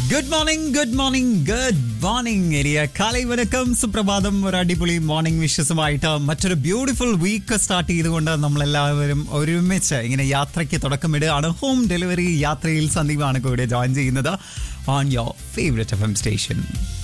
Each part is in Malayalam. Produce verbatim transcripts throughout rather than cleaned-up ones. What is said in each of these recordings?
Good morning good morning good morning area കാലൈ വണക്കം സുപ്രഭാതം. ഒരു അടിപൊളി മോർണിംഗ് വിഷസുമായിട്ട് മറ്റൊരു ബ്യൂട്ടിഫുൾ വീക്ക് സ്റ്റാർട്ട് ചെയ്തുകൊണ്ട് നമ്മളെല്ലാവരും ഒരുമിച്ച് ഇങ്ങനെ യാത്രയ്ക്ക് തുടക്കമിടുകയാണ്. ഹോം ഡെലിവറി യാത്രയിൽ സന്ദീപാണ് കൂടെ ജോയിൻ ചെയ്യുന്നത് on your favourite F M station.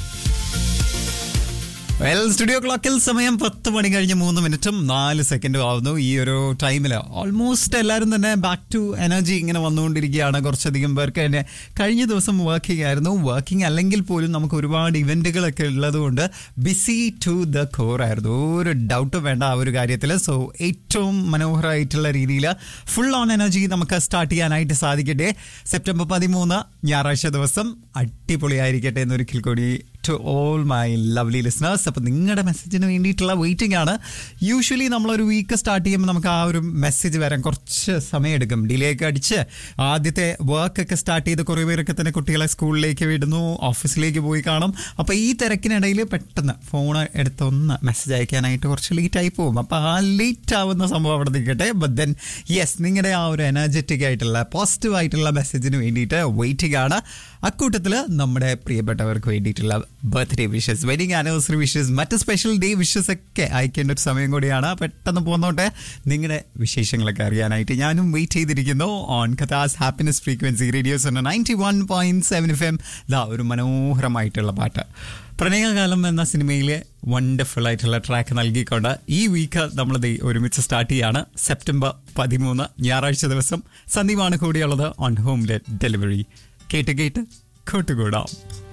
Well, studio ക്ലോക്കിൽ സമയം പത്ത് മണി കഴിഞ്ഞ് മൂന്ന് മിനിറ്റും നാല് സെക്കൻഡും ആവുന്നു. ഈ ഒരു ടൈമിൽ ഓൾമോസ്റ്റ് എല്ലാവരും തന്നെ ബാക്ക് ടു എനർജി ഇങ്ങനെ വന്നുകൊണ്ടിരിക്കുകയാണ്. കുറച്ചധികം പേർക്ക് തന്നെ കഴിഞ്ഞ ദിവസം വർക്കിംഗ് ആയിരുന്നു. വർക്കിംഗ് അല്ലെങ്കിൽ പോലും നമുക്ക് ഒരുപാട് ഇവൻറ്റുകളൊക്കെ ഉള്ളതുകൊണ്ട് ബിസി ടു ദ കോർ ആയിരുന്നു. ഒരു ഡൗട്ടും വേണ്ട ആ ഒരു കാര്യത്തിൽ. സോ ഏറ്റവും മനോഹരമായിട്ടുള്ള രീതിയിൽ ഫുൾ ഓൺ എനർജി നമുക്ക് സ്റ്റാർട്ട് ചെയ്യാനായിട്ട് സാധിക്കട്ടെ. സെപ്റ്റംബർ പതിമൂന്ന് ഞായറാഴ്ച ദിവസം അടിപൊളിയായിരിക്കട്ടെ എന്നൊരിക്കൽ കൂടി to all my lovely listeners. അപ്പോൾ നിങ്ങളുടെ മെസ്സേജിന് വേണ്ടിയിട്ടുള്ള വെയിറ്റിംഗ് ആണ്. യൂഷ്വലി നമ്മളൊരു വീക്ക് സ്റ്റാർട്ട് ചെയ്യുമ്പോൾ നമുക്ക് ആ ഒരു മെസ്സേജ് വരാൻ കുറച്ച് സമയമെടുക്കും. ഡിലേ ഒക്കെ അടിച്ച് ആദ്യത്തെ വർക്കൊക്കെ സ്റ്റാർട്ട് ചെയ്ത് കുറേ പേരൊക്കെ തന്നെ കുട്ടികളെ സ്കൂളിലേക്ക് വിടുന്നു, ഓഫീസിലേക്ക് പോയി കാണും. അപ്പോൾ ഈ തിരക്കിനിടയിൽ പെട്ടെന്ന് ഫോൺ എടുത്തൊന്ന് മെസ്സേജ് അയക്കാനായിട്ട് കുറച്ച് ലേറ്റായി പോകും. അപ്പോൾ ആ ലേറ്റ് ആവുന്ന സംഭവം അവിടെ നിൽക്കട്ടെ. ബട്ട് ദെൻ യെസ്, നിങ്ങളുടെ ആ ഒരു എനർജറ്റിക് ആയിട്ടുള്ള പോസിറ്റീവ് ആയിട്ടുള്ള മെസ്സേജിന് വേണ്ടിയിട്ട് വെയിറ്റിംഗ് ആണ്. അക്കൂട്ടത്തിൽ നമ്മുടെ പ്രിയപ്പെട്ടവർക്ക് വേണ്ടിയിട്ടുള്ള birthday wishes, wedding anniversary wishes, മറ്റ് സ്പെഷ്യൽ ഡേ വിഷസ് ഒക്കെ അയക്കേണ്ട ഒരു സമയം കൂടിയാണ്. പെട്ടെന്ന് പോന്നോട്ടെ. നിങ്ങളുടെ വിശേഷങ്ങളൊക്കെ അറിയാനായിട്ട് ഞാനും വെയിറ്റ് ചെയ്തിരിക്കുന്നു on കഥാസ് happiness frequency radios ninety one point seven F M. ദാ ഒരു മനോഹരമായിട്ടുള്ള പാട്ട്, പ്രണയകാലം എന്ന സിനിമയിലെ വണ്ടർഫുൾ ആയിട്ടുള്ള ട്രാക്ക് നൽകിക്കൊണ്ട് ഈ വീക്ക് നമ്മൾ ഒരുമിച്ച് സ്റ്റാർട്ട് ചെയ്യാണ്. സെപ്റ്റംബർ പതിമൂന്ന് ഞായറാഴ്ച ദിവസം സന്ദീപാണ് കൂടിയുള്ളത് ഓൺ ഹോം ഡെലിവറി. കേട്ട് കേട്ട് കൂട്ടുകൂടാം.